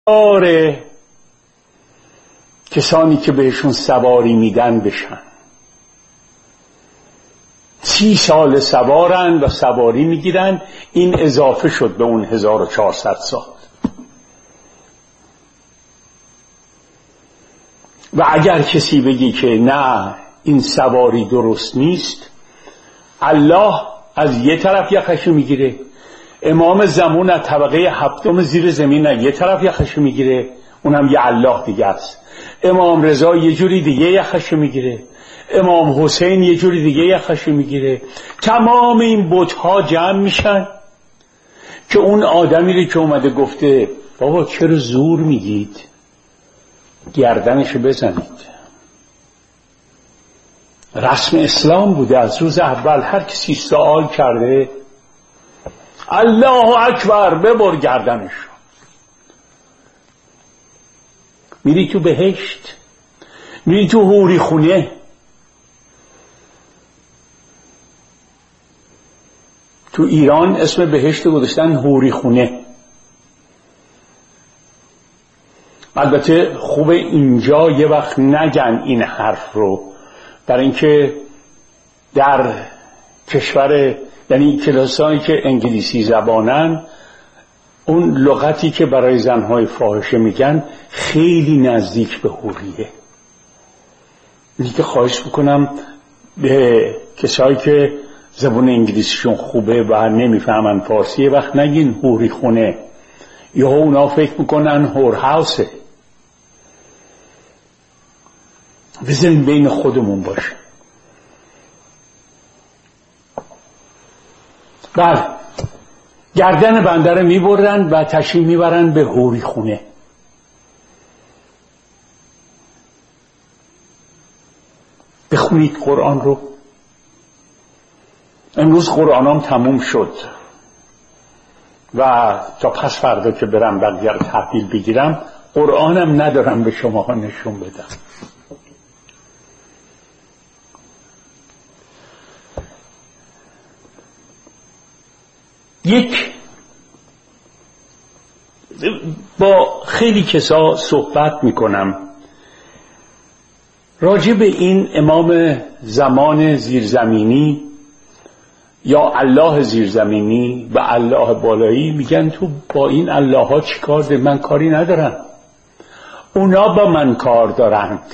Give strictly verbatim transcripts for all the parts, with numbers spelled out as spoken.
آره کسانی که بهشون سواری میدن بشن. سی سال سوارن و سواری میگیرن، این اضافه شد به اون هزار و چهارصد سال. و اگر کسی بگی که نه این سواری درست نیست، الله از یه طرف یخشو میگیره، امام زمان از طبقه هفتم زیر زمین از یه طرف یخشو میگیره، اونم یه الله دیگه است. امام رضا یه جوری دیگه یخشو میگیره، امام حسین یه جوری دیگه یخشو میگیره. تمام این بت‌ها جمع میشن که اون آدمی رو که اومده گفته بابا چرا زور میگید، گردنشو بزنید. رسم اسلام بوده از روز اول، هر کسی سوال کرده الله اکبر ببر گردنشو. میری تو بهشت، میری تو حوری خونه. تو ایران اسم بهشت گذاشتن حوری خونه. البته خوبه اینجا یه وقت نگن این حرف رو، برای اینکه در کشور، یعنی کلاسایی که انگلیسی زبانن، اون لغتی که برای زنهای فاحشه میگن خیلی نزدیک به حوریه. اینی که خواهش بکنم به کسایی که زبان انگلیسیشون خوبه و نمیفهمن فارسی، وقت نگین حوری خونه، یا اونا فکر میکنن هور هاوسه. بزنین بین خودمون باشه. بله، گردن بنده رو میبرن و تشریف میبرن به حوری خونه. بخونید قرآن رو. امروز قرآنم تموم شد و تا پس فردا که برم بقیه رو تحویل بگیرم، قرآنم ندارم به شما ها نشون بدم. یک با خیلی کسا صحبت میکنم راجع به این امام زمان زیرزمینی یا الله زیرزمینی و الله بالایی. میگن تو با این الله ها چی کار داری؟ من کاری ندارم، اونا با من کار دارند.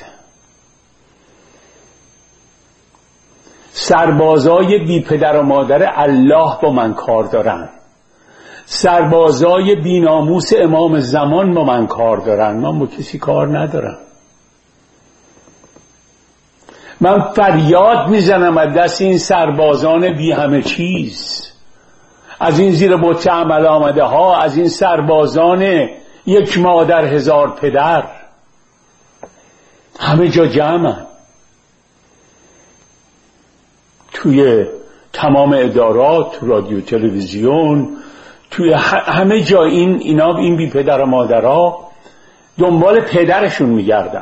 سربازای بی پدر و مادر الله با من کار دارن، سربازای بی ناموس امام زمان با من کار دارن. من با کسی کار ندارم. من فریاد میزنم از دست این سربازان بی همه چیز، از این زیر بت عمل آمده ها، از این سربازان یک مادر هزار پدر، همه جا جمعن، توی تمام ادارات، تو رادیو تلویزیون، توی همه جا این اینا این بی پدر و مادرها دنبال پدرشون میگردن.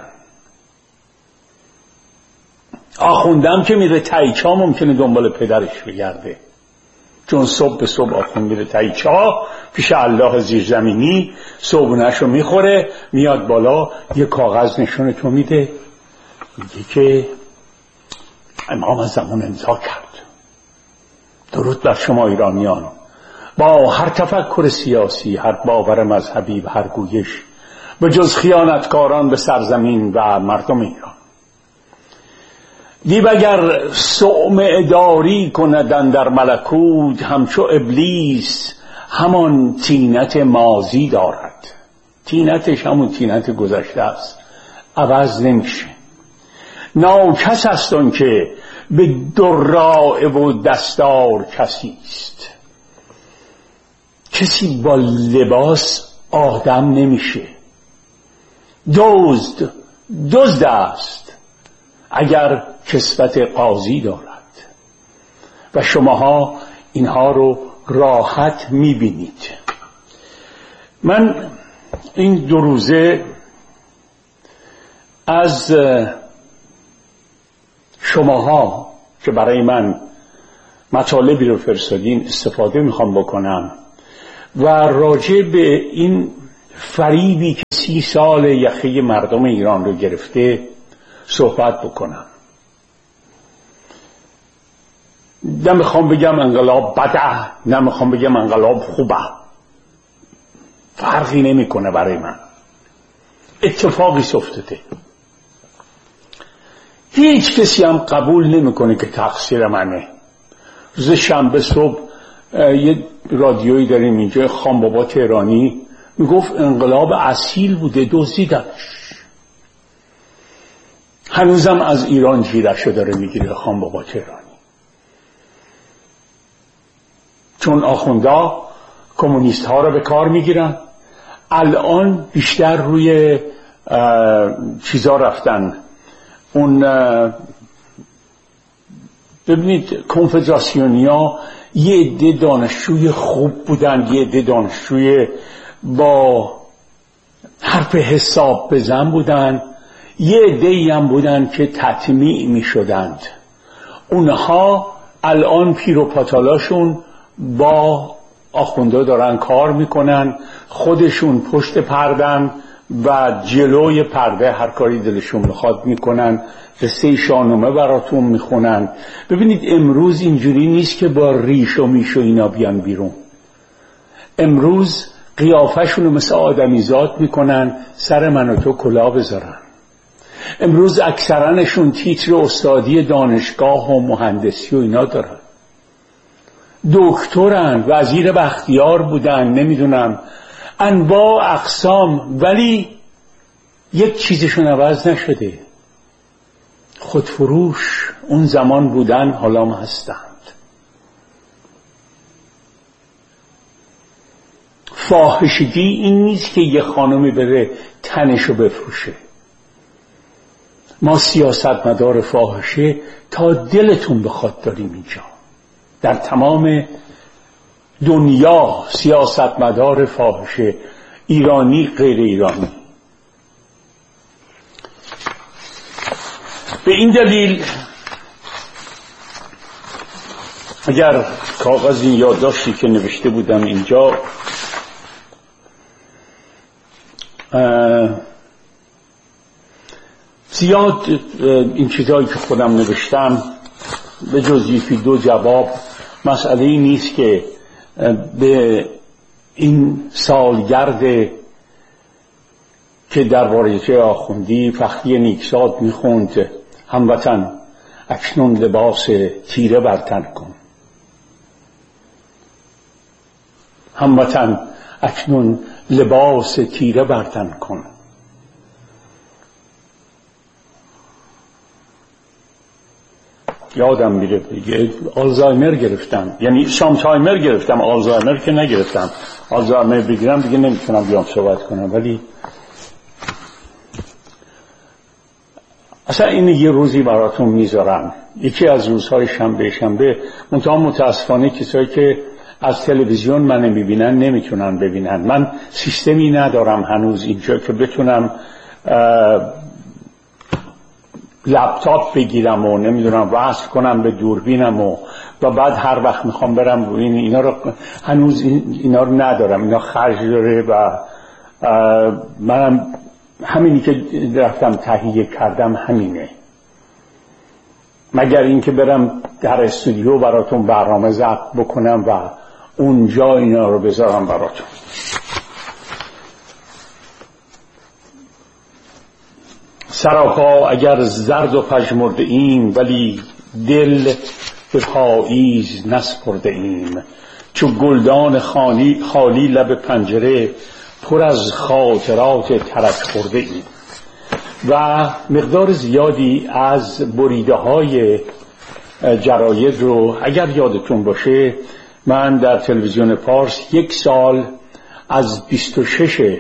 آخوندم که میره تایچا ممکنه دنبال پدرش بگرده، چون صبح به صبح آخوند میره تایچا پیش الله زیرزمینی، صبحونه‌شو میخوره، میاد بالا یه کاغذ نشونتو میده، میگه که امام زمان امضا کرد. درود بر شما ایرانیان، با هر تفکر سیاسی، هر باور مذهبی و هر گویش، به جز خیانتکاران به سرزمین و مردم ایران، دیو اگر صومعه داری کندن در ملکوت، همچو ابلیس همان طینت ماضی دارد. طینتش همون طینت گذشته است، عوض نمیشه. ناکس است اون که به دراعه و دستار کسی است. کسی با لباس آدم نمیشه. دزد دزد است اگر کسوت قاضی دارد. و شماها اینها رو راحت میبینید. من این دو روزه از شماها که برای من مطالبی رو فرستادین استفاده میخوام بکنم و راجع به این فریبی که سی سال یخه مردم ایران رو گرفته صحبت بکنم. نمیخوام بگم انقلاب بده، نمیخوام بگم انقلاب خوبه، فرقی نمیکنه برای من. اتفاقی افتاده. هیچ کسی هم قبول نمیکنه که تقصیر منه. روز شنبه صبح یه رادیویی داریم اینجا، خان بابا تهرانی میگفت انقلاب اصیل بوده، دزدیدنش. هنوزم از ایران جیره‌شو داره میگیره خان بابا تهرانی، چون آخوندا کمونیست ها رو به کار میگیرن. الان بیشتر روی چیزا رفتن. اون ببینید کنفدراسیونیا یه عده دانشجوی خوب بودن، یه عده دانشجوی با حرف حساب بزن بودن، یه عده‌ای هم بودن که تطمیع می شدند. اونها الان پیر و پاتالاشون با آخونده دارن کار میکنن، خودشون پشت پردن و جلوی پرده هر کاری دلشون میخواد میکنن، قصه شاهنامه براتون میخونن. ببینید امروز اینجوری نیست که با ریش و میش و اینا بیان بیرون. امروز قیافشون رو مثل آدمیزاد میکنن، سر من و تو کلاه بذارن. امروز اکثرانشون تیتر استادی دانشگاه و مهندسی و اینا دارن، دکترن، وزیر بختیار بودن، نمیدونم انواع اقسام، ولی یک چیزشون عوض نشده. خودفروش اون زمان بودن، حالا هم هستند. فاحشگی این نیست که یه خانمی بره تنشو بفروشه. ما سیاستمدار فاحشه تا دلتون بخواد داریم اینجا، در تمام دنیا سیاستمدار فاحشه، ایرانی غیر ایرانی. به این دلیل اگر کاغذی یادداشتی که نوشته بودم اینجا، زیاد این چیزایی که خودم نوشتم به جز یکی دو جواب مسئله ای نیست که به این سالگرد که درباره آخوندی فخری نیکزاد میخوند هموطن اکنون لباس تیره بر تن کن، هموطن اکنون لباس تیره بر تن کن. یادم میره آلزایمر گرفتم، یعنی شامتایمر گرفتم، آلزایمر که نگرفتم. آلزایمر بگیرم دیگه نمیتونم بیام صحبت کنم، ولی اصلا این یه روزی براتون میذارم، یکی از روزهای شنبه شنبه. منتها متاسفانه کسایی که از تلویزیون من میبینن نمیتونن ببینن. من سیستمی ندارم هنوز اینجا که بتونم لپتاپ بگیرم و نمیدونم وصل کنم به دوربینم و و بعد هر وقت میخوام برم این اینا رو هنوز اینا رو ندارم. اینا خرج داره و منم همینی که رفتم تهیه کردم همینه، مگر اینکه برم در استودیو براتون برنامه ضبط بکنم و اونجا اینا رو بذارم براتون. سراپا اگر زرد و پژمرده ایم، ولی دل به پاییز نسپرده ایم. چو گلدان خالی, خالی لب پنجره، پر از خاطرات ترک خورده ایم. و مقدار زیادی از بریده های جراید رو اگر یادتون باشه، من در تلویزیون پارس یک سال از بیست و شش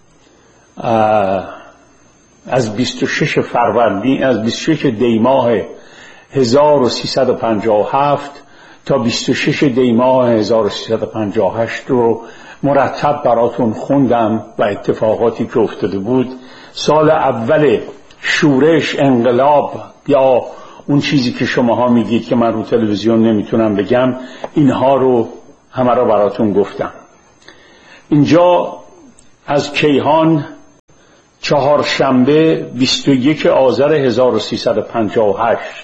از بیست و شش فروردین از بیست و شش دی ماه هزار و سیصد و پنجاه و هفت تا بیست و شش دی ماه هزار و سیصد و پنجاه و هشت رو مرتب براتون خوندم و اتفاقاتی که افتاده بود. سال اول شورش، انقلاب، یا اون چیزی که شماها میگید که من رو تلویزیون نمیتونم بگم، اینها رو همه را براتون گفتم. اینجا از کیهان چهارشنبه بیست و یک آذر هزار و سیصد و پنجاه و هشت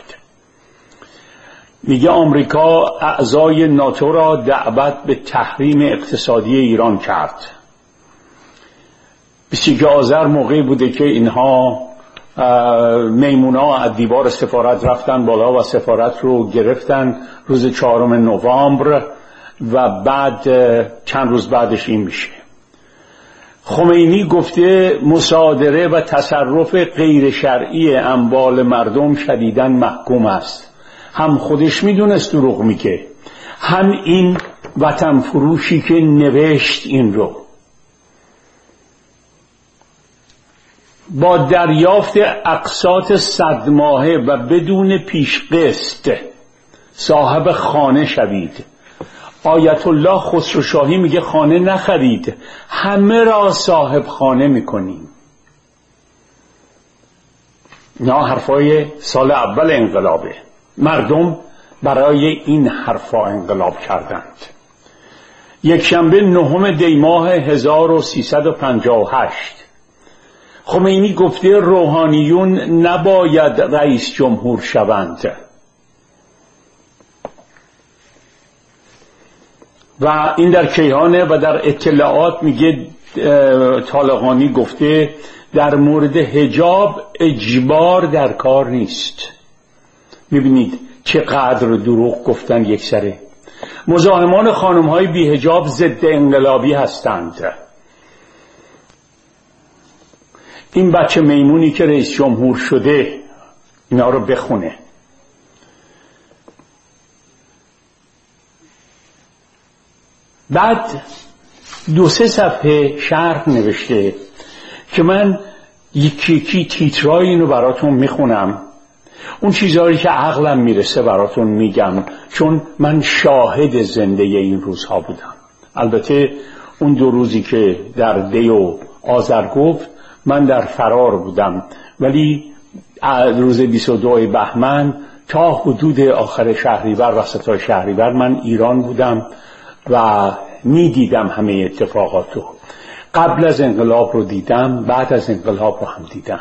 میگه آمریکا اعضای ناتو را دعوت به تحریم اقتصادی ایران کرد. بیست و یک آذر موقعی بوده که اینها میمونا از دیوار سفارت رفتن بالا و سفارت رو گرفتن روز چهارم نوامبر و بعد چند روز بعدش این میشه. خمینی گفته مصادره و تصرف غیر شرعی اموال مردم شدیداً محکوم است. هم خودش میدونست دروغ میگه، هم این وطن فروشی که نوشت این رو. با دریافت اقساط صد ماهه و بدون پیش قسط صاحب خانه شوید. آیت الله خسرو شاهی میگه خانه نخرید، همه را صاحب خانه میکنیم. نه حرفای سال اول انقلابه. مردم برای این حرفا انقلاب کردند. یک شنبه نهم دی ماه هزار و سیصد و پنجاه و هشت خمینی گفته روحانیون نباید رئیس جمهور شوند و این در کیهانه. و در اطلاعات میگه طالقانی گفته در مورد حجاب اجبار در کار نیست. میبینید چقدر دروغ گفتن یک سره. مزاحمان خانم های بی حجاب ضد انقلابی هستند. این بچه میمونی که رئیس جمهور شده اینا رو بخونه. بعد دو سه صفحه شرح نوشته که من یکی یکی تیترای اینو براتون میخونم. اون چیزهایی که عقلم میرسه براتون میگم، چون من شاهد زنده این روزها بودم. البته اون دو روزی که در دی و آذر گفت من در فرار بودم، ولی روز بیست و دو بهمن تا حدود آخر شهریور، وسطای شهریور من ایران بودم و میدیدم همه اتفاقاتو. قبل از انقلاب رو دیدم، بعد از انقلاب رو هم دیدم.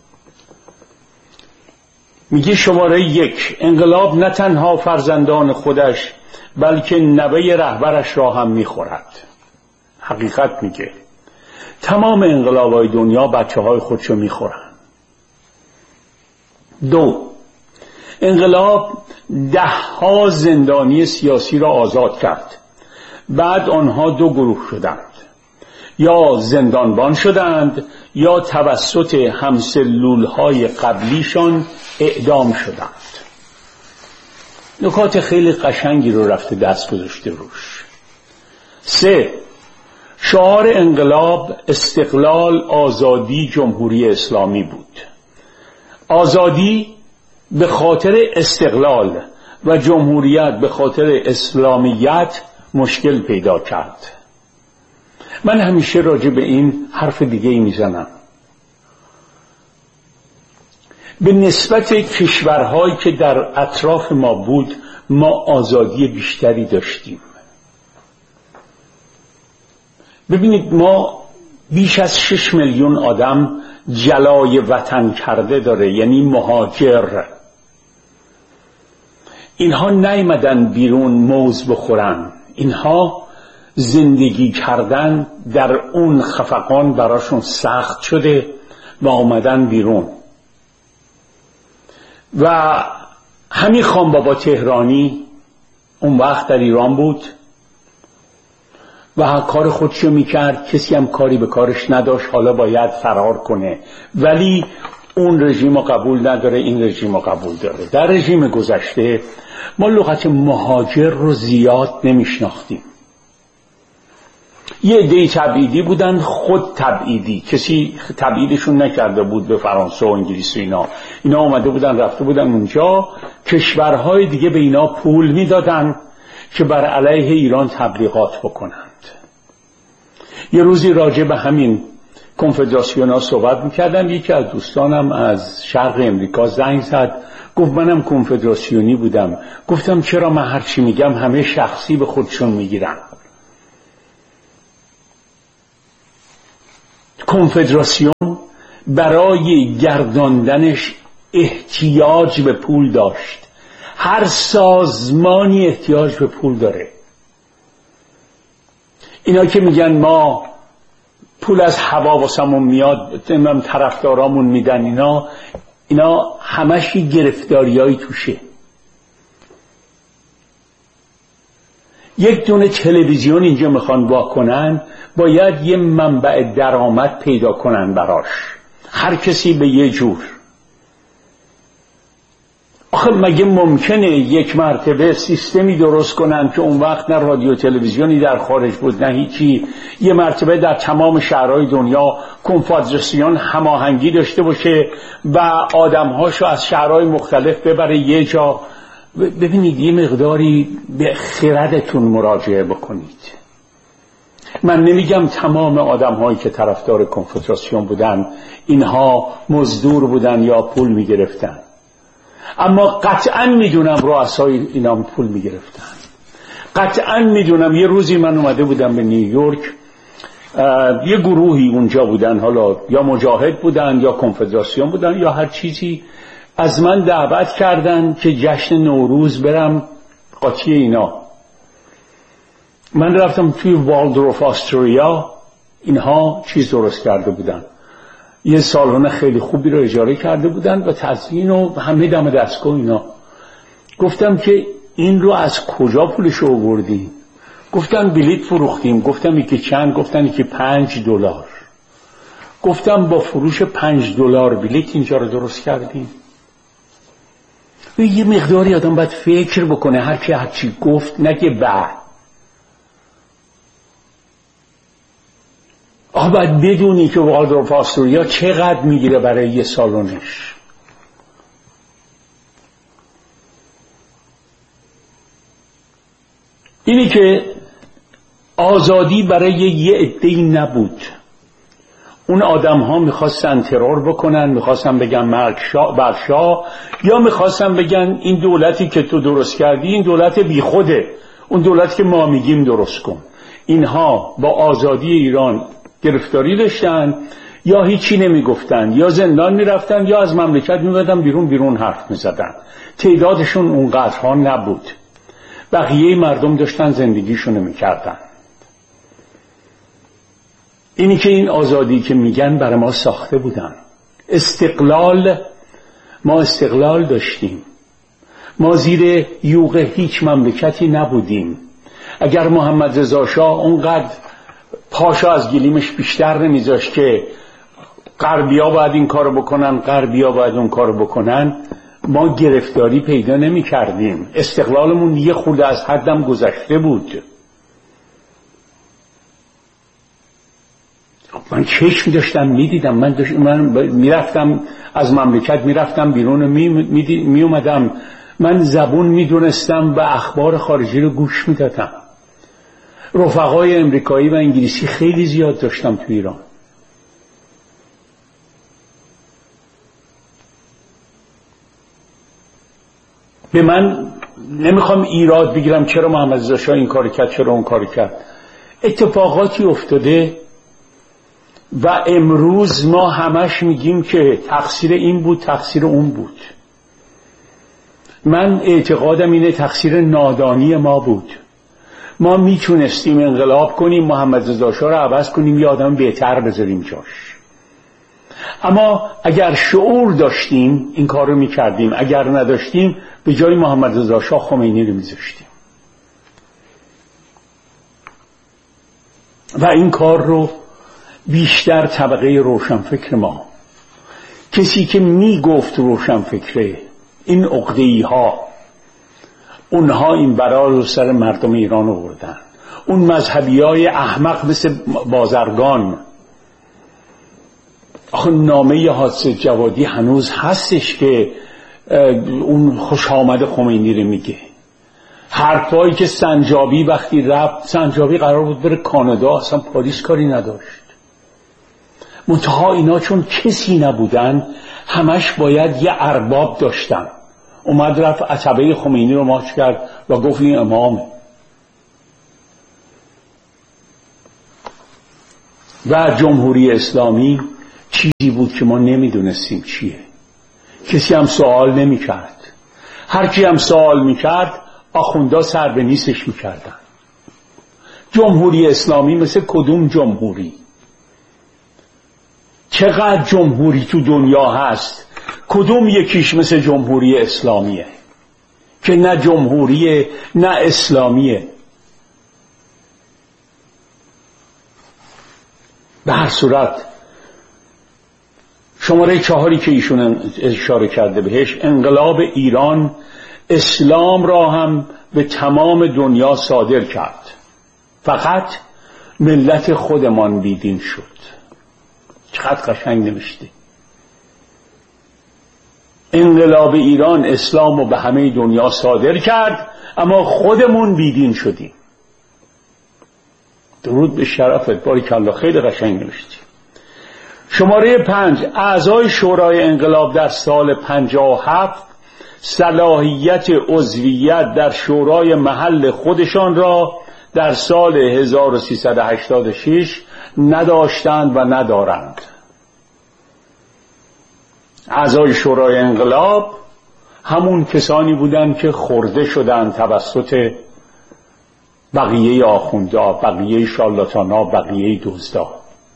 میگه شماره یک، انقلاب نه تنها فرزندان خودش بلکه نوه رهبرش را هم میخورد. حقیقت میگه تمام انقلاب‌های دنیا بچه های خودشو میخورن. دو، انقلاب ده ها زندانی سیاسی را آزاد کرد. بعد آنها دو گروه شدند، یا زندانبان شدند یا توسط همسلولهای قبلیشان اعدام شدند. نکات خیلی قشنگی رو رفته دست گذاشته روش. سه، شعار انقلاب استقلال، آزادی، جمهوری اسلامی بود. آزادی به خاطر استقلال و جمهوریت به خاطر اسلامیت مشکل پیدا کرد. من همیشه راجع به این حرف دیگه ای میزنم. به نسبت کشورهایی که در اطراف ما بود ما آزادی بیشتری داشتیم. ببینید ما بیش از شش میلیون آدم جلای وطن کرده داره، یعنی مهاجر. اینها نیامدن بیرون موز بخورن، اینها زندگی کردن در اون خفقان براشون سخت شده و آمدن بیرون. و همین خان بابا تهرانی اون وقت در ایران بود و کار خودشو میکرد، کسی هم کاری به کارش نداشت، حالا باید فرار کنه، ولی اون رژیم رو قبول نداره، این رژیم رو قبول داره. در رژیم گذشته ما لغت مهاجر رو زیاد نمیشناختیم. یه عده تبعیدی بودن، خود تبعیدی، کسی تبعیدشون نکرده بود به فرانسه و انگلیس و اینا. اینا آمده بودن رفته بودن اونجا، کشورهای دیگه به اینا پول میدادن که بر علیه ایران تبلیغات بکنند. یه روزی راجع به همین کنفدراسیون ها صحبت میکردم، یکی از دوستانم از شرق امریکا زنگ زد، گفت منم کنفدراسیونی بودم. گفتم چرا؟ من هرچی میگم همه شخصی به خودشون میگیرن. کنفدراسیون برای گرداندنش احتیاج به پول داشت. هر سازمانی احتیاج به پول داره. اینا که میگن ما پول از هوا واسمون میاد، نمیدونم طرفدارامون میدن، اینا اینا همش گرفتاریایی توشه. یک دونه تلویزیون اینجا میخوان واکنن، باید یه منبع درآمد پیدا کنن براش، هر کسی به یه جور. آخه مگه ممکنه یک مرتبه سیستمی درست کنن که اون وقت نه رادیو تلویزیونی در خارج بود نه هیچی، یه مرتبه در تمام شهرهای دنیا کنفدراسیون هماهنگی داشته باشه و آدمهاشو از شهرهای مختلف ببره یه جا؟ ببینید یه مقداری به خردتون مراجعه بکنید. من نمیگم تمام آدم هایی که طرفدار کنفدراسیون بودن اینها مزدور بودن یا پول میگرفتن، اما قطعا میدونم رؤسای اینا پول میگرفتن. قطعا میدونم. یه روزی من اومده بودم به نیویورک، یه گروهی اونجا بودن، حالا یا مجاهد بودن یا کنفدراسیون بودن یا هر چیزی، از من دعوت کردن که جشن نوروز برم قاطی اینا. من رفتم توی والدورف آستوریا، اینها چیز درست کرده بودن، یه سالن خیلی خوبی رو اجاره کرده بودن و تزیین و همه دم دستگاه اینا. گفتم که این رو از کجا پولش رو آوردین؟ گفتن بلیت فروختیم. گفتم یکی چند؟ گفتن یکی پنج دلار. گفتم با فروش پنج دلار بلیت اینجا رو درست کردیم؟ یه مقداری آدم باید فکر بکنه، هر کی هر چی گفت نگه بعد. آه باید بدونی که والدورف آستوریا چقدر میگیره برای یه سالنش. اینی که آزادی برای یه عده‌ای نبود. اون آدم ها میخواستن ترور بکنن، میخواستن بگن مرگ بر شاه، یا میخواستن بگن این دولتی که تو درست کردی این دولت بی خوده، اون دولتی که ما میگیم درست کن. اینها با آزادی ایران گرفتاری داشتن، یا هیچی نمیگفتن، یا زندان میرفتن، یا از مملکت میبردن بیرون بیرون حرف میزدن. تعدادشون اونقدرها نبود. بقیه مردم داشتن زندگیشونو میکردن. اینی که این آزادی که میگن برای ما ساخته بودن. استقلال، ما استقلال داشتیم، ما زیر یوغ هیچ مملکتی نبودیم. اگر محمد رضا شاه اونقدر پاشا از گلیمش بیشتر نمیذاشت که غربیا باید این کارو بکنن، غربیا باید اون کارو بکنن، ما گرفتاری پیدا نمی کردیم. استقلالمون یه خورده از حدم گذشته بود. من چشم داشتم میدیدم، من, داشت من میرفتم از مملکت میرفتم بیرون می, می, می اومدم، من زبون میدونستم و اخبار خارجی رو گوش میدادم. رفقای امریکایی و انگلیسی خیلی زیاد داشتم تو ایران. به من نمیخوام ایراد بگیرم چرا محمد رضا شاه این کار کرد، چرا اون کار کرد. اتفاقاتی افتاده و امروز ما همش میگیم که تقصیر این بود، تقصیر اون بود. من اعتقادم اینه تقصیر نادانی ما بود. ما میتونستیم انقلاب کنیم، محمد رضا شاه رو عوض کنیم، یه آدم بهتر بذاریم جاش. اما اگر شعور داشتیم این کار رو میکردیم، اگر نداشتیم به جای محمد رضا شاه خمینی رو میذاشتیم. و این کار رو بیشتر طبقه روشنفکر ما، کسی که میگفت روشنفکره، این عقده‌ای ها، اونها این بلا رو سر مردم ایران آوردن. اون مذهبی های احمق مثل بازرگان. آخه نامه حادثه جوادی هنوز هستش که اون خوش آمد خمینی رو میگه. حرفایی که سنجابی وقتی رفت، سنجابی قرار بود بره کانادا، اصلا پاریس کاری نداشت. منتها اینا چون کسی نبودن همش باید یه ارباب داشتن. اومد رفت عتبه خمینی رو ماچ کرد و گفت این امامه. و جمهوری اسلامی چیزی بود که ما نمیدونستیم چیه. کسی هم سوال نمی کرد. هر کی هم سوال می کرد آخوندا سر به نیستش می کردن. جمهوری اسلامی مثل کدوم جمهوری؟ چقدر جمهوری تو دنیا هست؟ کدوم یکیش مثل جمهوری اسلامیه که نه جمهوریه نه اسلامیه؟ به هر صورت شماره چهاری که ایشون اشاره کرده بهش، انقلاب ایران اسلام را هم به تمام دنیا صادر کرد، فقط ملت خودمان بیدین شد. چقدر قشنگ نوشته. انقلاب ایران اسلام رو به همه دنیا صادر کرد، اما خودمون بیدین شدیم. درود به شرفت، باریکالله، خیلی قشنگ نوشتی. شماره پنج، اعضای شورای انقلاب در سال پنجاه و هفت صلاحیت عضویت در شورای محل خودشان را در سال هزار و سیصد و هشتاد و شش نداشتند و ندارند. اعضای شورای انقلاب همون کسانی بودند که خورده شدند توسط بقیه آخوندا، بقیه شارلاتانا، بقیه دزدا.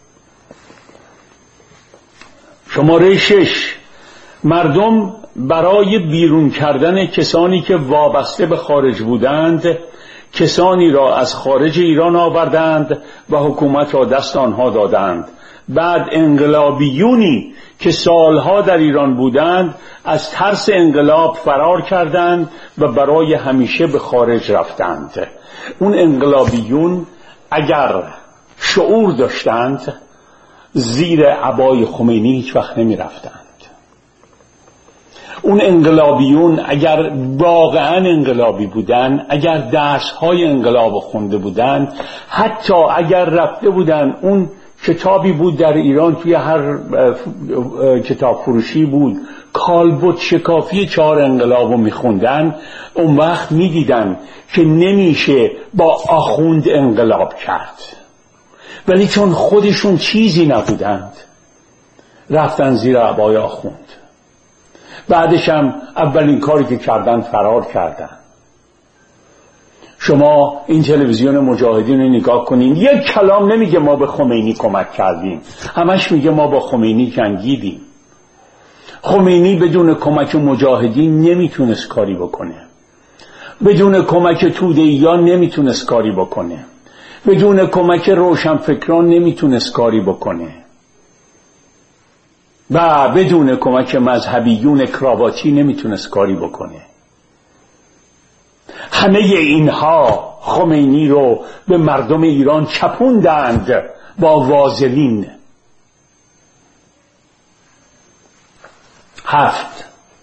شماره شش، مردم برای بیرون کردن کسانی که وابسته به خارج بودند کسانی را از خارج ایران آوردند و حکومت را دست آنها دادند. بعد انقلابیونی که سالها در ایران بودند از ترس انقلاب فرار کردند و برای همیشه به خارج رفتند. اون انقلابیون اگر شعور داشتند زیر عبای خمینی هیچ وقت نمی رفتند. اون انقلابیون اگر واقعا انقلابی بودن، اگر درس‌های انقلاب خونده بودن، حتی اگر رفته بودن اون کتابی بود در ایران توی هر کتاب فروشی بود کالبد شکافی چهار انقلاب رو میخوندن، اون وقت میدیدن که نمیشه با آخوند انقلاب کرد، ولی چون خودشون چیزی نبودند رفتن زیر عبای آخوند. بعدش هم اولین کاری که کردن فرار کردن. شما این تلویزیون مجاهدین رو نگاه کنین، یک کلام نمیگه ما به خمینی کمک کردیم، همش میگه ما با خمینی جنگیدیم. خمینی بدون کمک مجاهدین نمیتونست کاری بکنه، بدون کمک توده‌ایان نمیتونست کاری بکنه، بدون کمک روشنفکران نمیتونست کاری بکنه، و بدون کمک مذهبیون کراواتی نمیتونست کاری بکنه. همه اینها خمینی رو به مردم ایران چپوندند با وازلین. هفت،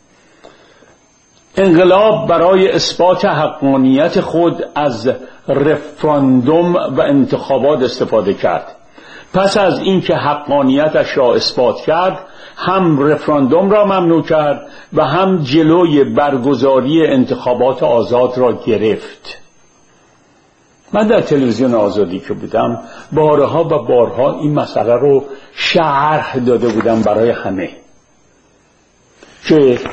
انقلاب برای اثبات حقانیت خود از رفراندوم و انتخابات استفاده کرد. پس از اینکه حقانیتش را اثبات کرد، هم رفراندوم را ممنوع کرد و هم جلوی برگزاری انتخابات آزاد را گرفت. من در تلویزیون آزادی که بودم بارها و بارها این مسئله رو شرح داده بودم برای همه که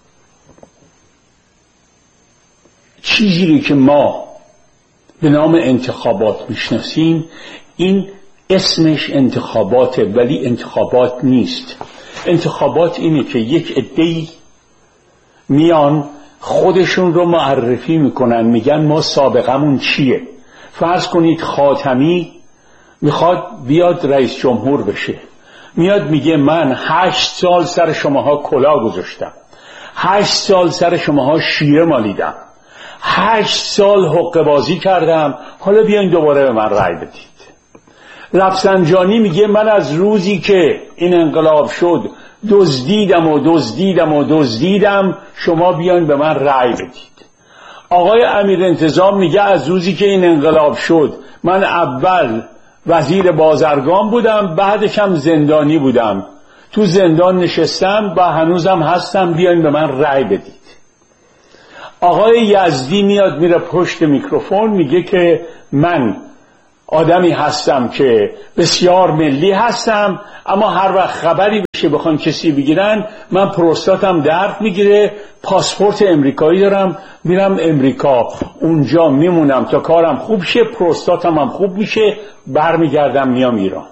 چیزی که ما به نام انتخابات میشناسیم این اسمش انتخاباته، ولی انتخابات نیست. انتخابات اینه که یک عده‌ای میان خودشون رو معرفی میکنن، میگن ما سابقمون چیه. فرض کنید خاتمی میخواد بیاد رئیس جمهور بشه، میاد میگه من هشت سال سر شماها کلاه گذاشتم، هشت سال سر شماها شیره مالیدم، هشت سال حقه بازی کردم، حالا بیاین دوباره به من رأی بدید. رفسنجانی میگه من از روزی که این انقلاب شد دزدیدم و دزدیدم و دزدیدم، شما بیاین به من رأی بدید. آقای امیر انتظام میگه از روزی که این انقلاب شد من اول وزیر بازرگان بودم، بعدش هم زندانی بودم، تو زندان نشستم و هنوزم هستم، بیاین به من رأی بدید. آقای یزدی میاد میره پشت میکروفون میگه که من آدمی هستم که بسیار ملی هستم، اما هر وقت خبری بشه بخوان کسی بگیرن من پروستاتم درد میگیره، پاسپورت امریکایی دارم، میرم امریکا، اونجا میمونم تا کارم خوب شه، پروستاتم هم خوب میشه، برمیگردم میام ایران.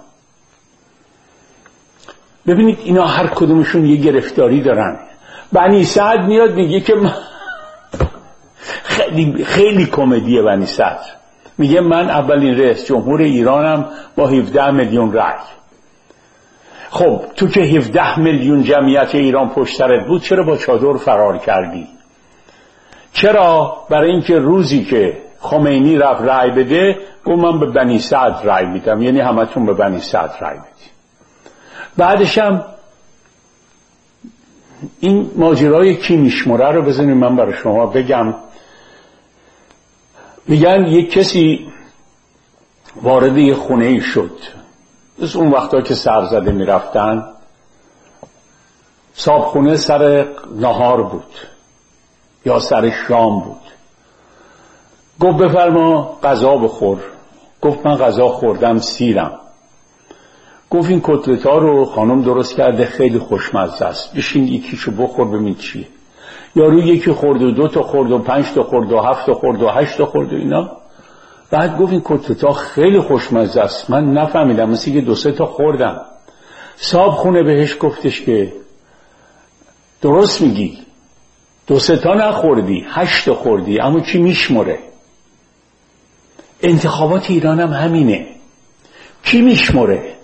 ببینید اینا هر کدومشون یه گرفتاری دارن. بنی سعد میاد میگه که من خیلی خیلی کمدیه بنی سعد، میگه من اولین رئیس جمهور ایرانم با هفده میلیون رأی. خب تو که هفده میلیون جمعیت ایران پشترت بود چرا با چادر فرار کردی؟ چرا؟ برای اینکه روزی که خمینی رفت رأی بده گفت من به بنی سعد رأی میدم، یعنی همتون به بنی سعد رأی میدی. بعدش هم این ماجرای کی میشمره رو بزنید من برای شما بگم. میگن یک کسی وارد یه خونه ای شد، از اون وقتا که سرزده میرفتن، صاحب سر نهار بود یا سر شام بود، گفت بفرما غذا بخور. گفت من غذا خوردم سیرم. گفت این کتلت ها رو خانم درست کرده خیلی خوشمزه است، بشین یکیشو بخور ببین چیه. یارو یکی خورد و دو تا خورد و پنج تا خورد و هفت تا خورد و هشت تا خورد و اینا. بعد گفت این کتلت ها خیلی خوشمزه است، من نفهمیدم، مثل که دو سه تا خوردم. صاحب خونه بهش گفتش که درست میگی، دو سه تا نخوردی، هشت تا خوردی، اما کی میشمره؟ انتخابات ایران هم همینه، کی میشمره؟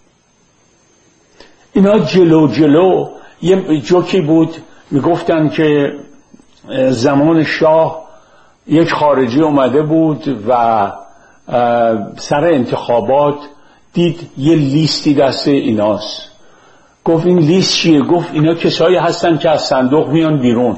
اینا جلو جلو. یه جوکی بود میگفتن که زمان شاه یک خارجی اومده بود و سر انتخابات دید یه لیستی دست ایناست. گفت این لیست چیه؟ گفت اینا کسایی هستن که از صندوق میان بیرون.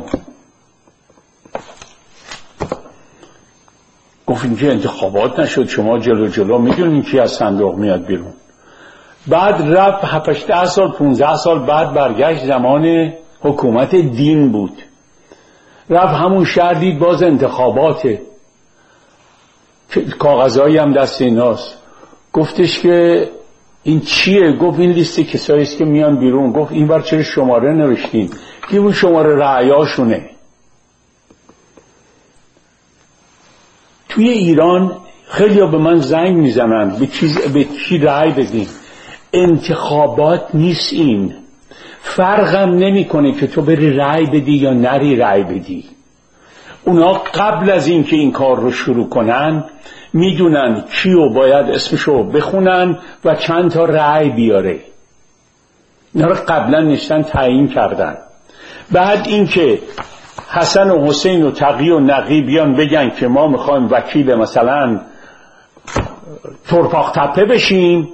گفت این که انتخابات نشد، شما جلو جلو میدونین کی از صندوق میاد بیرون. بعد رفت هفت ده سال پونزده سال بعد برگشت، زمان حکومت دین بود، رفت همون شهر دید باز انتخاباته، کاغذایی هم دست ایناست. گفتش که این چیه؟ گفت این لیست کسایی است که میان بیرون. گفت این بار چرا شماره نوشتین؟ که اون شماره رأیاشونه. توی ایران خیلی ها به من زنگ میزنن به چیز به چی رأی بدین. انتخابات نیست این، فرقم نمیکنه که تو بری رأی بدی یا نری رأی بدی. اونا قبل از این که این کار رو شروع کنن میدونن کیو باید اسمشو بخونن و چند تا رأی بیاره. اینا رو قبلا نشتن تعیین کردن. بعد این که حسن و حسین و تقی و نقی بیان بگن که ما میخوایم وکیل مثلا ترپاق تپه بشیم،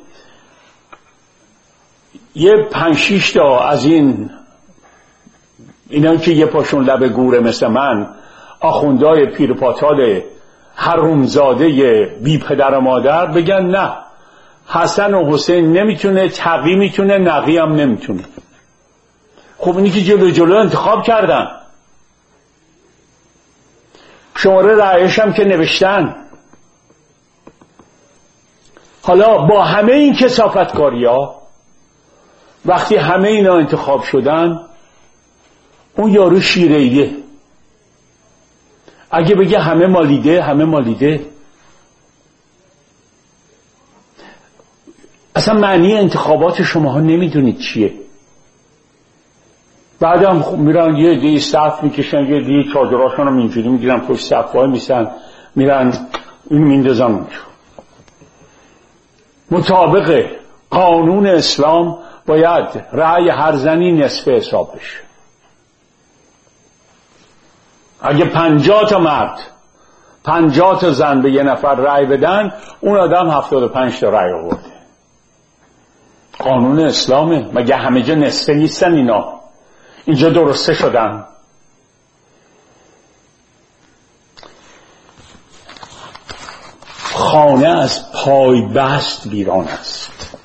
یه پنج شیش تا از این اینا که یه پاشون لب گوره مثل من، آخوندای پیرپاتال حرومزاده بی پدر و مادر، بگن نه حسن و حسین نمیتونه، تقی میتونه، نقی هم نمیتونه. خب اینی که جلو جلو انتخاب کردن، شماره رأیش هم که نوشتن. حالا با همه این کثافتکاری ها وقتی همه اینا انتخاب شدن، اون یارو شیره‌ایه اگه بگه همه مالیده همه مالیده، اصلا معنی انتخابات شماها نمیدونید چیه. بعدم میرن یه دی صف میکشن، یه دی چادراشون هم اینجوری میگیرن پشت صف وای میسن، میرن این میندازن اونجا. مطابق قانون اسلام باید رأی هر زنی نصف حساب بشه. اگه پنجاه تا مرد پنجاه تا زن به یه نفر رأی بدن، اون آدم هفتاد و پنج تا رأی آورده. قانون اسلامه. مگه همه جا نصفه نیستن اینا؟ اینجا درسته شدن. خانه از پای بست ویران است.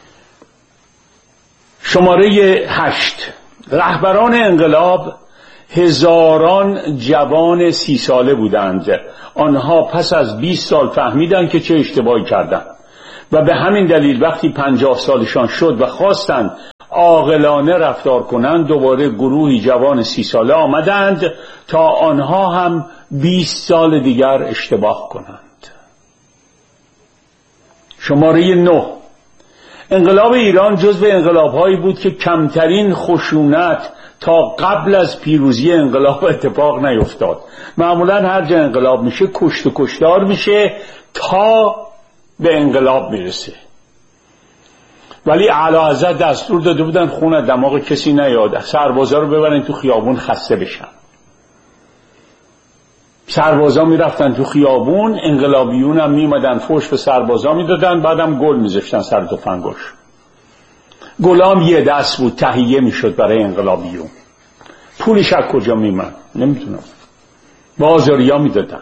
شماره هشت. رهبران انقلاب هزاران جوان سی ساله بودند. آنها پس از بیست سال فهمیدند که چه اشتباهی کردند و به همین دلیل وقتی پنجاه سالشان شد و خواستند عاقلانه رفتار کنند، دوباره گروهی جوان سی ساله آمدند تا آنها هم بیست سال دیگر اشتباه کنند. شماره نه، انقلاب ایران جزو انقلاب‌هایی بود که کمترین خشونت تا قبل از پیروزی انقلاب اتفاق نیفتاد. معمولا هر جا انقلاب میشه کشت و کشتار میشه تا به انقلاب میرسه. ولی اعلیحضرت دستور داده بودن خون دماغ کسی نیاد، سربازا رو ببرن تو خیابون خسته بشن. سربازا میرفتن تو خیابون، انقلابیون هم میمدن فوش به سربازا میدادن، بعدم گل میذاشتن سر تفنگاش. گلام یه دست بود، تهیه میشد برای انقلابیون. پولش از کجا میمد نمیتونم، بازاریا میدادن.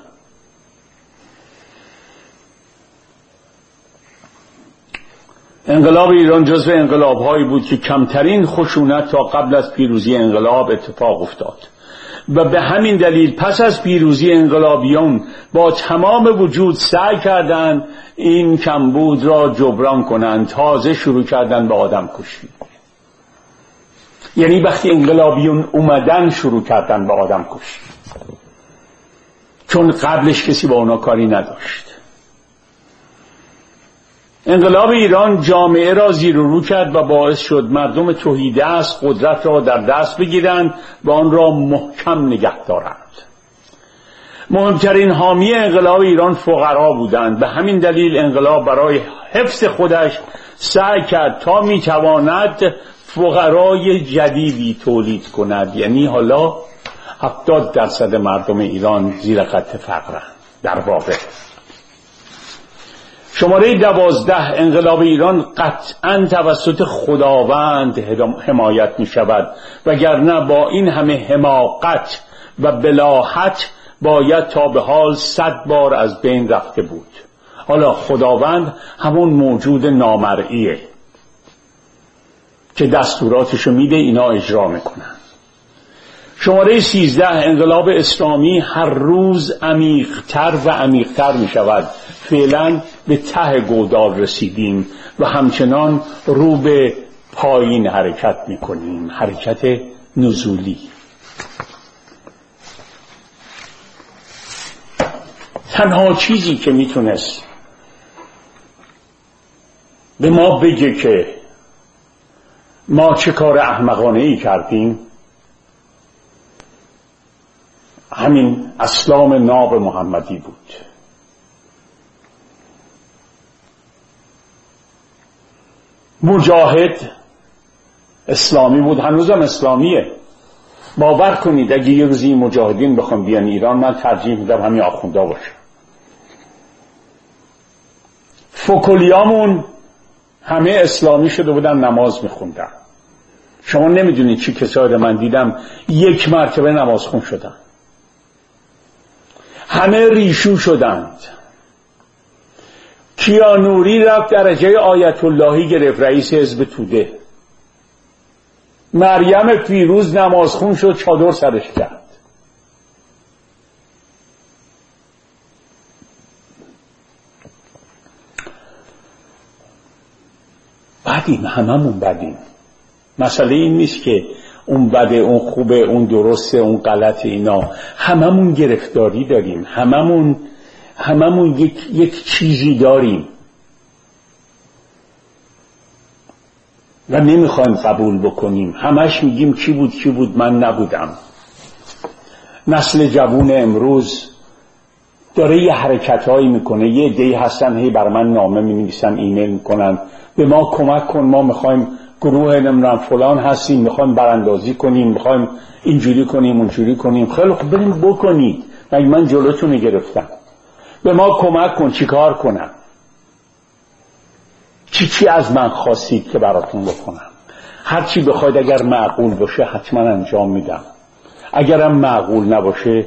انقلاب ایران جزو انقلاب‌هایی بود که کمترین خشونت تا قبل از پیروزی انقلاب اتفاق افتاد و به همین دلیل پس از پیروزی انقلابیون با تمام وجود سعی کردند این کمبود را جبران کنند. تازه شروع کردند به آدم کشی. یعنی وقتی انقلابیون اومدن شروع کردن به آدم کشی، چون قبلش کسی با اونا کاری نداشت. انقلاب ایران جامعه را زیر و رو کرد و باعث شد مردم تهیدست قدرت را در دست بگیرند و آن را محکم نگه دارند. مهمترین حامی انقلاب ایران فقرا بودند. به همین دلیل انقلاب برای حفظ خودش سعی کرد تا میتواند فقرای جدیدی تولید کند. یعنی حالا هفتاد درصد مردم ایران زیر خط فقرند در واقع. شماره دوازده، انقلاب ایران قطعاً توسط خداوند حمایت می شود، وگرنه با این همه حماقت و بلاهت باید تا به حال صد بار از بین رفته بود. حالا خداوند همون موجود نامرئیه که دستوراتشو میده، اینا اجرا میکنن. شماره سیزده، انقلاب اسلامی هر روز عمیق‌تر و عمیق‌تر می شود. فعلا به ته گودال رسیدیم و همچنان رو به پایین حرکت می کنیم، حرکت نزولی. تنها چیزی که می تونست به ما بگه که ما چه کار احمقانه‌ای کردیم، همین اسلام ناب محمدی بود. مجاهد اسلامی بود، هنوزم اسلامیه. باور کنید اگه یه روزی مجاهدین بخوام بیان ایران، من ترجیح میدم همین آخوندا باشه. فکلیامون همه اسلامی شده بودن، نماز میخوندن. شما نمیدونید چی کسایی من دیدم یک مرتبه نماز خون شدن. همه ریشو شدند. کیانوری رفت درجه آیت اللهی گرفت، رئیس حزب توده. مریم فیروز نمازخون شد، چادر سرش کرد. بدیم، هممون بدیم. مسئله این نیست که اون بده، اون خوبه، اون درسته، اون غلطه. اینا هممون گرفتاری داریم، هممون هممون یک, یک چیزی داریم و نمیخوایم قبول بکنیم. همش میگیم کی بود کی بود، من نبودم. نسل جوون امروز داره یه حرکتهایی میکنه. یه عده‌ای هستن هی بر من نامه مینویسن، ایمیل میکنن، به ما کمک کن، ما میخوایم گروه نمیدونم فلان هستیم، میخوایم براندازی کنیم، میخوایم اینجوری کنیم اونجوری کنیم. خیلی خوب، بریم بکنید. مگه من جلوتون گرفتم؟ به ما کمک کن، چی کار کنم؟ چی چی از من خواستید که براتون بکنم؟ هر چی بخواید اگر معقول باشه حتما انجام میدم. اگرم معقول نباشه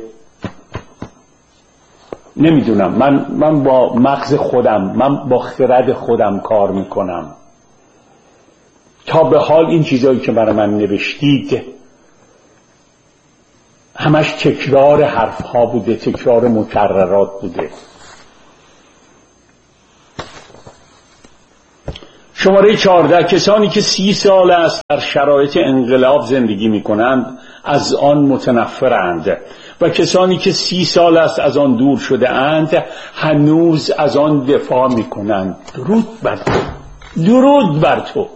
نمیدونم. من من با مغز خودم، من با خرد خودم کار میکنم. تا به حال این چیزایی که برای من نوشتید همش تکرار حرف ها بوده، تکرار مکررات بوده. شماره چهارده، کسانی که سی سال است در شرایط انقلاب زندگی می کنند از آن متنفرند و کسانی که سی سال است از آن دور شده اند هنوز از آن دفاع می کنند. درود بر تو، درود بر تو.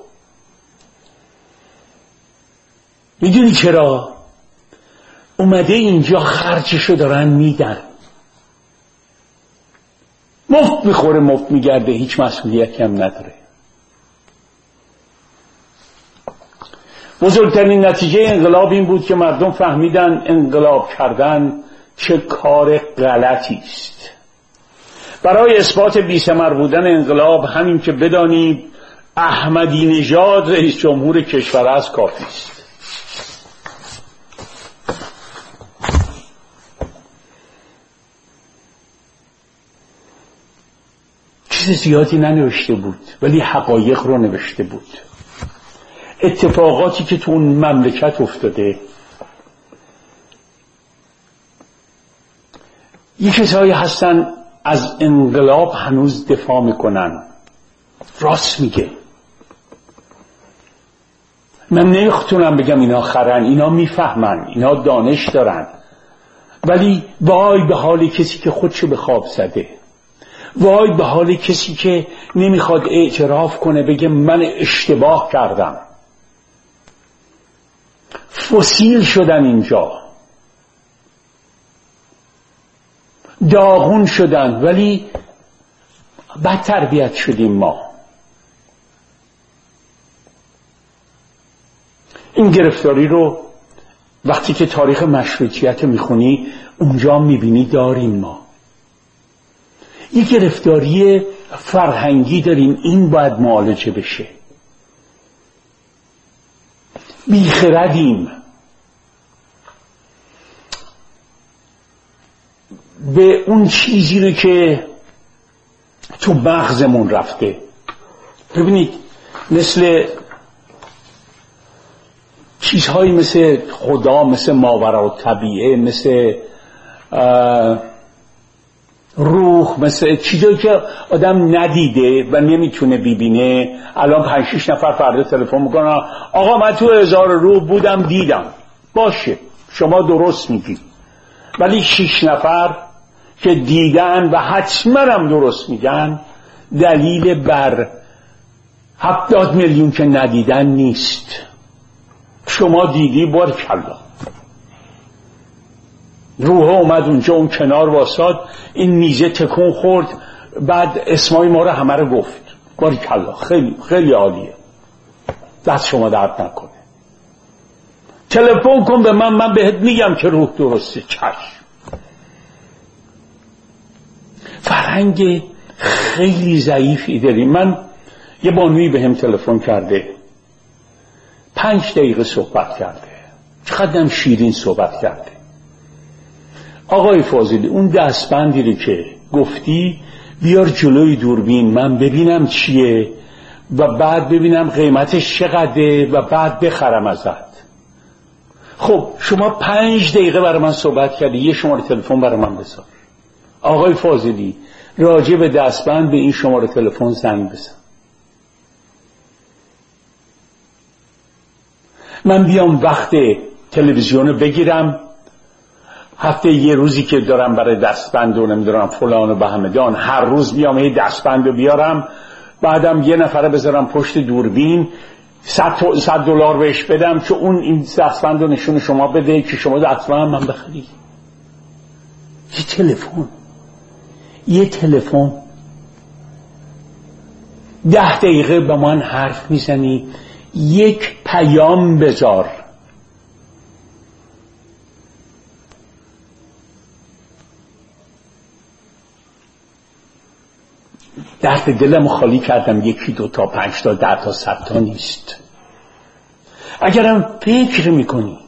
میدونی چرا؟ اومده اینجا خرجشو دارن میدن، مفت میخوره مفت میگرده، هیچ مسئولیتی هم نداره. بزرگترین نتیجه انقلاب این بود که مردم فهمیدن انقلاب کردن چه کار غلطی است. برای اثبات بی‌ثمر بودن انقلاب همین که بدانید احمدی نژاد رئیس جمهور کشور است کافی است. چیز زیادی ننوشته بود ولی حقایق رو نوشته بود. اتفاقاتی که تو اون مملکت افتاده، یک کسایی هستن از انقلاب هنوز دفاع میکنن. راست میگه. من نمیخوام بگم اینا خرن، اینا میفهمن، اینا دانش دارن، ولی وای به حال کسی که خودشو به خواب زده، وای به حال کسی که نمیخواد اعتراف کنه بگه من اشتباه کردم. فسیل شدن اینجا، داغون شدن، ولی بد تربیت شدیم ما. این گرفتاری رو وقتی که تاریخ مشروطیت میخونی اونجا میبینی داریم ما. یه گرفتاری فرهنگی داریم، این باید معالجه بشه. بیخردیم، به اون چیزی رو که تو مغزمون رفته. ببینید مثل چیزهایی مثل خدا، مثل ماوراءالطبیعه، مثل روح، مثل چیزایی که آدم ندیده و نمیتونه ببینه. الان پنج شش نفر فردا تلفن میکنن آقا من تو هزار روح بودم دیدم. باشه شما درست میگی، ولی شش نفر که دیدن و حتما هم درست میگن دلیل بر هفتاد میلیون که ندیدن نیست. شما دیدی، بارکالله. روح اومد اونجا اون کنار واساد، این میزه تکون خورد، بعد اسمای ما رو همه رو گفت. بارکالله، خیلی خیلی عالیه، دست شما درد نکنه. تلفن کن به من، من بهت میگم که روح درسته. چشم. فرهنگ خیلی ضعیفی داریم. من یه بانویی به هم تلفن کرده، پنج دقیقه صحبت کرده، چقدرم شیرین صحبت کرده. آقای فاضلی اون دستبندی رو که گفتی بیار جلوی دوربین من ببینم چیه و بعد ببینم قیمتش چقدره و بعد بخرم ازت. خب شما پنج دقیقه برای من صحبت کردی، یه شماره تلفن برای من بذار. آقای فاضلی راجع به دستبند به این شماره تلفن زنگ بزن. من بیام وقت تلویزیون بگیرم، هفته یه روزی که دارم برای دستبند و نمیدونم فلان و بهمدان، هر روز بیام یه دستبند رو بیارم، بعدم یه نفره بذارم پشت دوربین، صد دلار بهش بدم که اون این دستبند رو نشون شما بده که شما دستبند من بخری. یه تلفن، یه تلفن ده دقیقه با من حرف میزنی، یک پیام بذار. درد دلم خالی کردم، یکی دو تا پنج تا ده تا صد تا نیست. اگرم فکر میکنی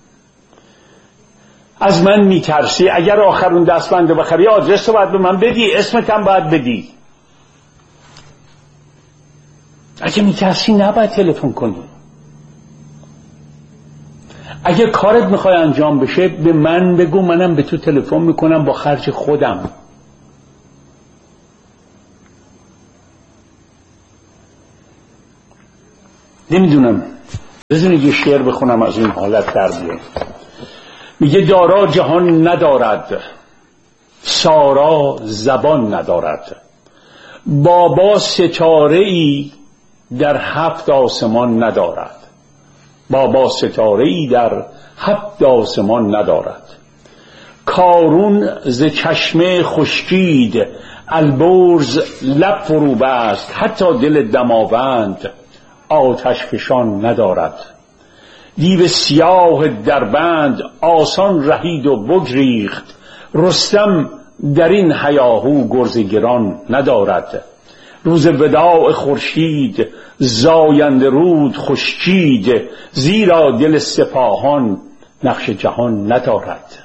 از من میترسی، اگر آخرون دستبند بخری آدرس رو باید به من بدی، اسمت هم باید بدی. اگه میترسی نباید تلفن کنی. اگه کارت میخوای انجام بشه به من بگو، منم به تو تلفن میکنم با خرج خودم. نمیدونم، بذارید یه شعر بخونم از این حالت در بیه. میگه دارا جهان ندارد، سارا زبان ندارد، بابا ستاره ای در هفت آسمان ندارد، بابا ستاره ای در هفت آسمان ندارد. کارون ز چشمه خشکید، البرز لب فرو بست، حتی دل دماوند آتش فشان ندارد. دیو سیاه دربند آسان رهید و بگریخت، رستم در این هیاهو گرز گران ندارد. روز وداع خورشید زاینده رود خشکید، زیرا دل سپاهان نقش جهان ندارد.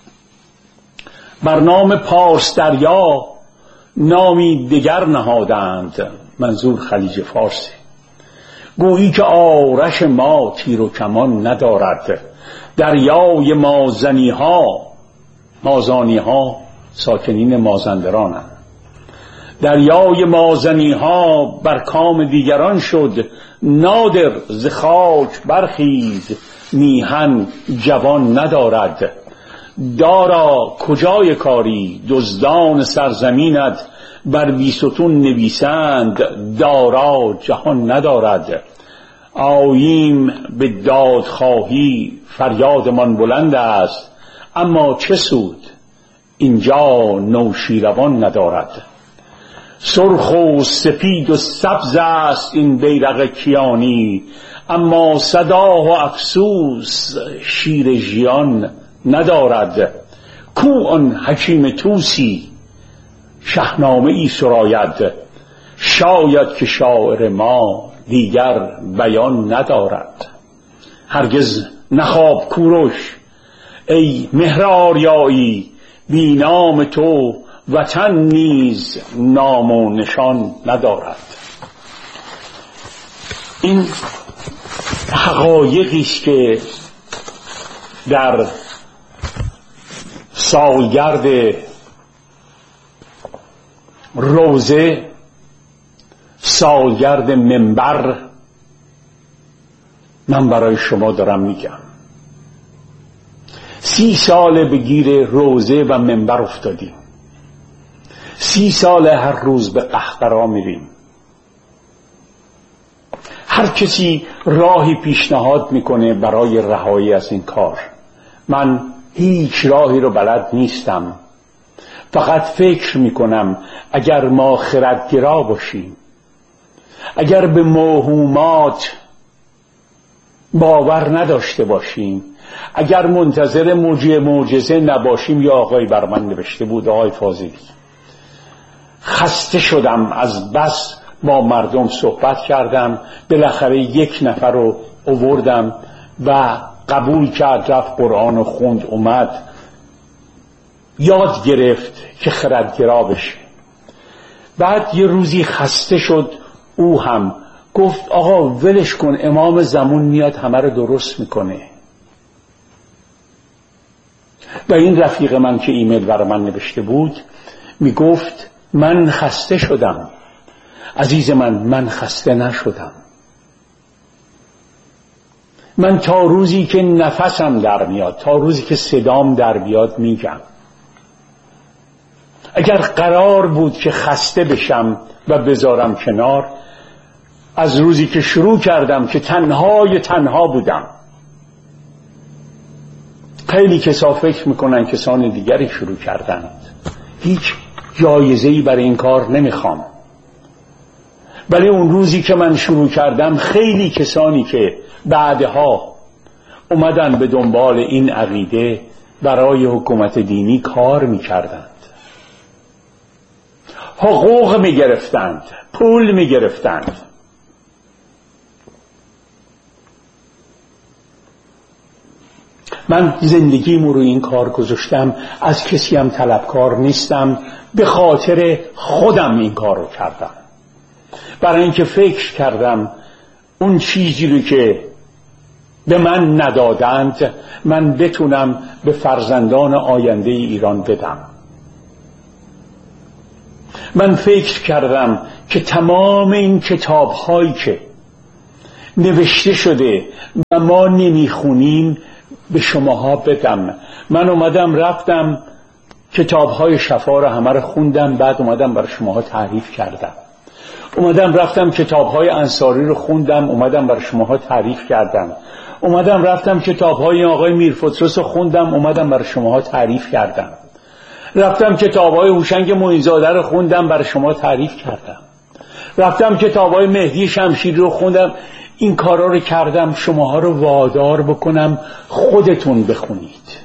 بر نام پارس دریا نامی دگر نهادند، منظور خلیج فارسی، گویی که آرش ما تیر و کمان ندارد. دریای مازنی ها، مازانی ها ساکنین مازندرانند، دریای مازنی ها بر کام دیگران شد، نادر ز خاک برخیز میهن جوان ندارد. دارا کجای کاری دزدان سرزمینت، بر بیستون نویسند دارا جهان ندارد. آییم به دادخواهی فریادمان بلند است، اما چه سود اینجا نوشیروان ندارد. سرخ و سپید و سبز است این بیرق کیانی، اما صدا و افسوس شیر ژیان ندارد. کو آن حکیم توسی شاهنامه ای سراید، شاید که شاعر ما دیگر بیان ندارد. هرگز نخواب کوروش ای مهر آریایی، بی نام تو وطن نیز نام و نشان ندارد. این حقایقی است که در سالگرد روزه، سالگرد منبر، من برای شما دارم میگم. سی سال به گیر روزه و منبر افتادیم، سی سال هر روز به قهقرا میریم. هر کسی راهی پیشنهاد میکنه برای رهایی از این کار. من هیچ راهی رو بلد نیستم، فقط فکر میکنم اگر ما خردگرا باشیم، اگر به موهومات باور نداشته باشیم، اگر منتظر موجه معجزه نباشیم. یا آقای بر من نوشته بود، آقای فاضلی، خسته شدم از بس با مردم صحبت کردم، بالاخره یک نفر رو آوردم و قبول کرد، رفت قرآن و خوند، اومد یاد گرفت که خردگرا بشه. بعد یه روزی خسته شد، او هم گفت آقا ولش کن، امام زمان میاد همه رو درست میکنه. و این رفیق من که ایمیل برای من نوشته بود میگفت من خسته شدم. عزیز من، من خسته نشدم. من تا روزی که نفسم در میاد، تا روزی که صدام در بیاد میگم. اگر قرار بود که خسته بشم و بذارم کنار، از روزی که شروع کردم که تنهای تنها بودم. خیلی کسا فکر میکنن کسان دیگری شروع کردند. هیچ جایزه‌ای برای این کار نمیخوام، ولی اون روزی که من شروع کردم خیلی کسانی که بعدها اومدن به دنبال این عقیده برای حکومت دینی کار میکردند، حقوق میگرفتند، پول میگرفتند. من زندگیمو رو این کار گذاشتم، از کسی هم طلبکار نیستم، به خاطر خودم این کار رو کردم، برای اینکه فکر کردم اون چیزی رو که به من ندادند من بتونم به فرزندان آینده ایران بدم. من فکر کردم که تمام این کتاب‌هایی که نوشته شده و ما نمیخونیم به شماها بدم. من اومدم رفتم کتاب‌های شفا رو همه رو خوندم، بعد اومدم برای شماها تعریف کردم. اومدم رفتم کتاب‌های انصاری رو خوندم، اومدم برای شماها تعریف کردم. اومدم رفتم کتاب‌های آقای میرفترس رو خوندم، اومدم برای شماها تعریف کردم. رفتم کتاب‌های هوشنگ معین‌زاده رو خوندم، برای شما تعریف کردم. رفتم کتاب‌های مهدی شمشیری رو خوندم. این کارا رو کردم شماها رو وادار بکنم خودتون بخونید.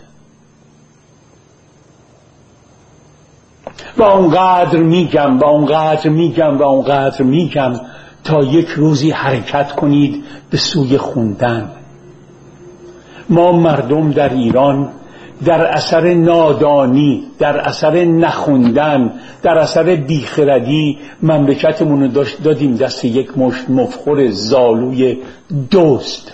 و اونقدر میگم و اونقدر میگم و اونقدر میگم تا یک روزی حرکت کنید به سوی خوندن. ما مردم در ایران در اثر نادانی، در اثر نخوندن، در اثر بیخردی مملکتمون رو دادیم دست یک مشت مفخور زالوی دزد.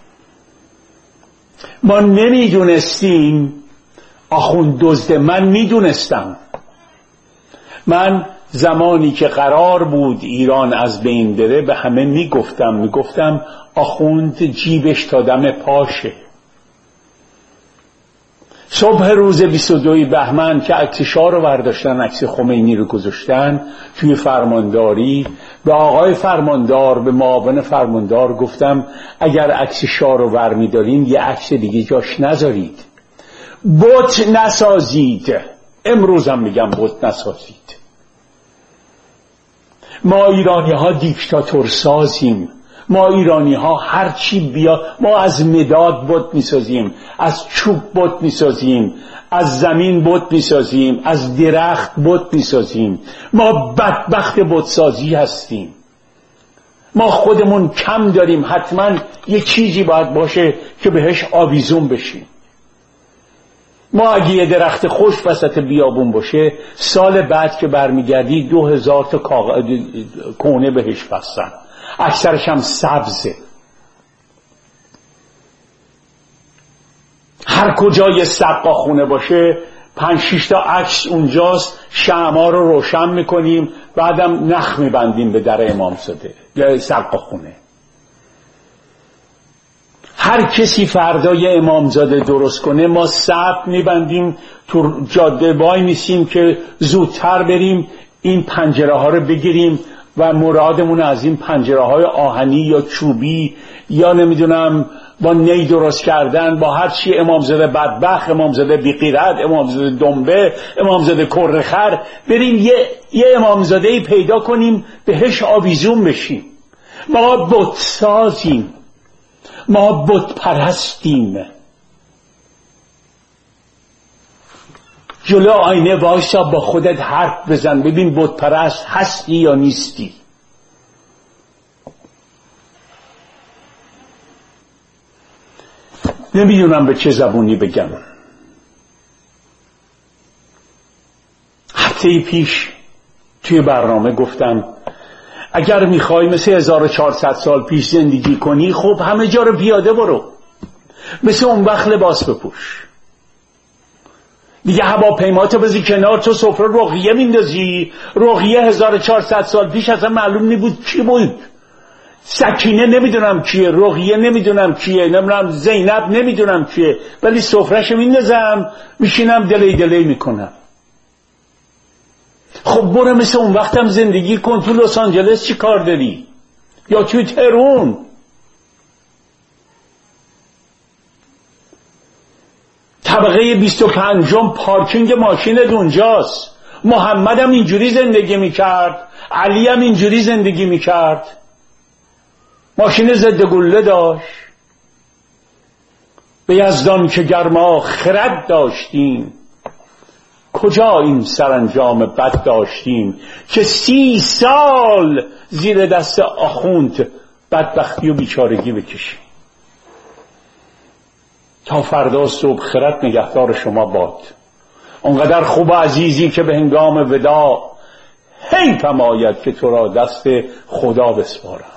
ما نمیدونستیم آخوند دزده. من میدونستم. من زمانی که قرار بود ایران از بین بره به همه میگفتم میگفتم آخوند جیبش تا دم پاشه. صبح روز بیست و دوم بهمن که عکس شاه رو برداشتن، عکس خمینی رو گذاشتن توی فرمانداری، به آقای فرماندار، به معاون فرماندار گفتم اگر عکس شاه رو برمی‌دارین یه عکس دیگه جاش نذارید، بت نسازید. امروز هم میگم بت نسازید. ما ایرانی ها دیکتاتور سازیم. ما ایرانی ها هر چی بیا، ما از مداد بت میسازیم، از چوب بت میسازیم، از زمین بت میسازیم، از درخت بت میسازیم. ما بدبخت بت سازی هستیم. ما خودمون کم داریم، حتما یه چیزی باید باشه که بهش آویزون بشیم. ما اگه یه درخت خوش وسط بیابون باشه، سال بعد که برمیگردی دو هزار تا کونه بهش بستن، اکثرش هم سبزه. هر کجای سقا خونه باشه پنج شش تا عکس اونجاست، شمعا رو روشن میکنیم، بعدم نخ میبندیم به در امامزاده یا سقا خونه. هر کسی فردای امامزاده درست کنه ما سقف میبندیم، تو جاده وای میسیم که زودتر بریم این پنجره ها رو بگیریم و مرادمون از این پنجره های آهنی یا چوبی یا نمیدونم با نی درست کردن، با هر چی امامزاده بدبخت، امامزاده بی‌غیرت، امامزاده دنبه، امامزاده کرخر، بریم یه, یه امامزاده‌ای پیدا کنیم بهش آویزون بشیم. ما بت سازیم، ما بت پرستیم. جلو آینه وایسا با خودت حرف بزن ببین بت پرست هستی یا نیستی. نمیدونم به چه زبونی بگم. هفته پیش توی برنامه گفتم اگر میخوای مثل هزار و چهارصد سال پیش زندگی کنی، خب همه جا رو پیاده برو، مثل اون وقت لباس بپوش دیگه، هواپیماتو بذاری کنار، تو سفره رقیه میندازی. رقیه هزار و چهارصد سال پیش اصلا معلوم نبود کی بود. سکینه نمیدونم کیه، رقیه نمیدونم کیه، نمیدونم زینب نمیدونم کیه، ولی سفرهش میندازم میشینم دلی دلی میکنم. خب برو مثل اون وقتم زندگی کن. تو لس آنجلس چی کار داری؟ یا توی تهران؟ طبقه بیست و پنجم پارکینگ ماشین اونجاست. محمد هم اینجوری زندگی میکرد، علی هم اینجوری زندگی میکرد، ماشین ضد گلوله داشت. به یزدان که گرما خرد داشتیم، کجا این سرانجام بد داشتیم، که سی سال زیر دست آخوند بدبختی و بیچارگی بکشیم. تا فردا صبح خرد نگهدار شما باد. اونقدر خوب و عزیزی که به هنگام وداع حیفم آید که تو را دست خدا بسپارم.